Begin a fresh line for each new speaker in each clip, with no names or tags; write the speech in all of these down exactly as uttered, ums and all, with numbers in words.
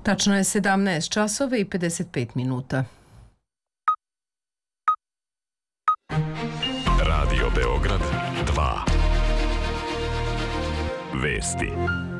Tačno je sedamnaest časova i pedeset pet minuta.
Radio Beograd dva. Vesti.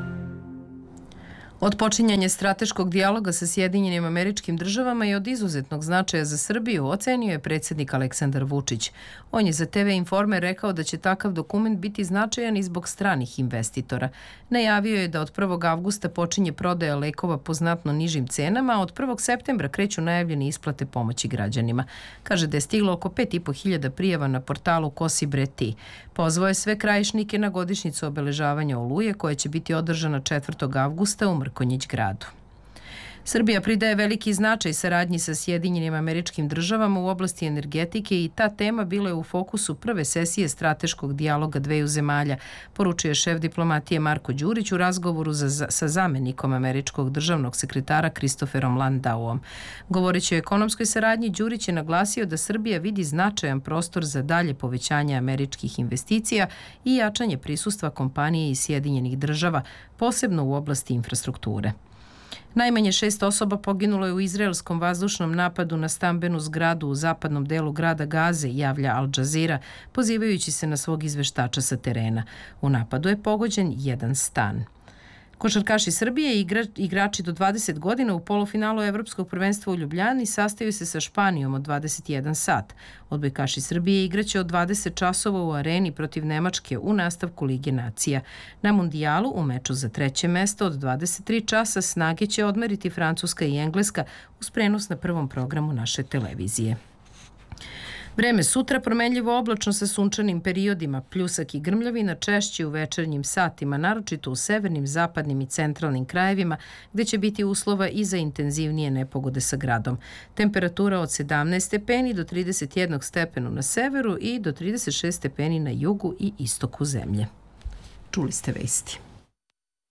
Otpočinjanje strateškog dijaloga sa Sjedinjenim Američkim Državama je od izuzetnog značaja za Srbiju, ocenio je predsjednik Aleksandar Vučić. On je za te ve Informer rekao da će takav dokument biti značajan i zbog stranih investitora. Najavio je da od prvog avgusta počinje prodaja lekova po znatno nižim cenama, a od prvog septembra kreću najavljene isplate pomoći građanima. Kaže da je stiglo oko pet i po hiljada prijava na portalu Ko si bre ti. Pozvao je sve krajišnike na godišnjicu obeležavanja Oluje, koja će biti održana četvrtog avgusta u Mrkonjić gradu. Srbija pridaje veliki značaj saradnji sa Sjedinjenim Američkim Državama u oblasti energetike i ta tema bila je u fokusu prve sesije strateškog dijaloga dveju zemalja, poručuje šef diplomatije Marko Đurić u razgovoru za, sa zamenikom američkog državnog sekretara Kristoferom Landauom. Govoreći o ekonomskoj saradnji, Đurić je naglasio da Srbija vidi značajan prostor za dalje povećanje američkih investicija i jačanje prisustva kompanije iz Sjedinjenih Država, posebno u oblasti infrastrukture. Najmanje šest osoba poginulo je u izraelskom vazdušnom napadu na stambenu zgradu u zapadnom delu grada Gaze, javlja Al Jazeera, pozivajući se na svog izveštača sa terena. U napadu je pogođen jedan stan. Košarkaši Srbije i igra, igrači do dvadeset godina u polufinalu Evropskog prvenstva u Ljubljani sastaju se sa Španijom od dvadeset jedan sat. Odbojkaši Srbije igraće od dvadeset časova u areni protiv Nemačke u nastavku Lige nacija. Na mundijalu u meču za treće mesto od dvadeset tri časa snage će odmeriti Francuska i Engleska uz prenos na prvom programu naše televizije. Vreme sutra promenljivo oblačno sa sunčanim periodima, pljusak i grmljavina češće u večernjim satima, naročito u severnim, zapadnim i centralnim krajevima, gde će biti uslova i za intenzivnije nepogode sa gradom. Temperatura od sedamnaest stepeni do trideset jedan stepenu na severu i do trideset šest stepeni na jugu i istoku zemlje. Čuli ste vesti.